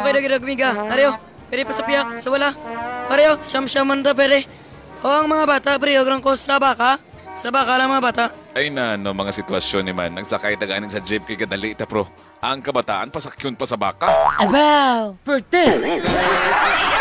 Okay na gina gumiga. Areo, pwede pa sa piyak, sa wala. Areo, siyam-siyaman na pwede. O ang mga bata, pre, ograng ko sa baka. Sa baka lang mga bata. Ay na, no, mga sitwasyon ni man. Nagsakay taganin sa jeep kay kadali ita, pro. Ang kabataan, pasakyon pa sa baka. Abaw! Perte!